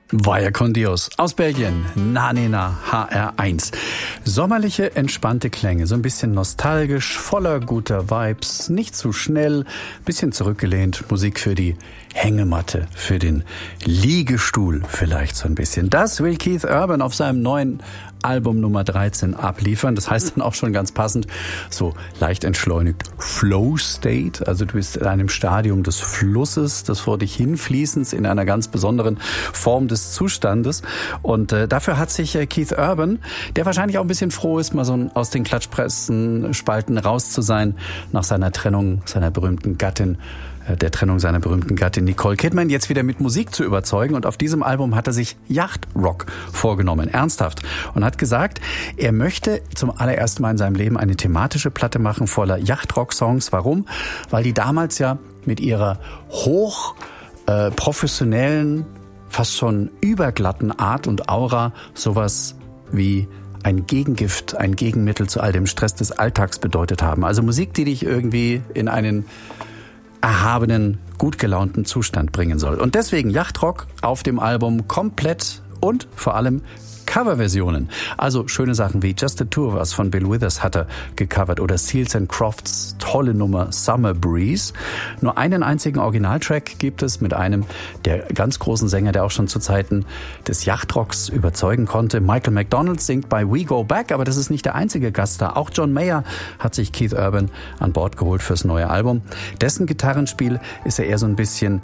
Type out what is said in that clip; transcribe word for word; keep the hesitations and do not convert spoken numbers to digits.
Vaya con Dios. Aus Belgien, Nanena H R eins. Sommerliche, entspannte Klänge, so ein bisschen nostalgisch, voller guter Vibes, nicht zu schnell, bisschen zurückgelehnt, Musik für die Hängematte, für den Liegestuhl vielleicht so ein bisschen. Das will Keith Urban auf seinem neuen Album Nummer dreizehn abliefern. Das heißt dann auch schon ganz passend, so leicht entschleunigt Flow State. Also du bist in einem Stadium des Flusses, des vor dich hinfließens, in einer ganz besonderen Form des Zustandes. Und äh, dafür hat sich äh, Keith Urban, der wahrscheinlich auch ein bisschen froh ist, mal so aus den Klatschpressenspalten raus zu sein, nach seiner Trennung, seiner berühmten Gattin, der Trennung seiner berühmten Gattin Nicole Kidman, jetzt wieder mit Musik zu überzeugen. Und auf diesem Album hat er sich Yachtrock vorgenommen, ernsthaft. Und hat gesagt, er möchte zum allerersten Mal in seinem Leben eine thematische Platte machen voller Yachtrock-Songs. Warum? Weil die damals ja mit ihrer hoch äh, professionellen, fast schon überglatten Art und Aura sowas wie ein Gegengift, ein Gegenmittel zu all dem Stress des Alltags bedeutet haben. Also Musik, die dich irgendwie in einen erhabenen, gut gelaunten Zustand bringen soll. Und deswegen Yachtrock auf dem Album komplett und vor allem Coverversionen. Also schöne Sachen wie Just the Two of Us von Bill Withers hat er gecovert oder Seals and Crofts tolle Nummer Summer Breeze. Nur einen einzigen Originaltrack gibt es mit einem der ganz großen Sänger, der auch schon zu Zeiten des Yachtrocks überzeugen konnte. Michael McDonald singt bei We Go Back, aber das ist nicht der einzige Gast da. Auch John Mayer hat sich Keith Urban an Bord geholt fürs neue Album. Dessen Gitarrenspiel ist ja eher so ein bisschen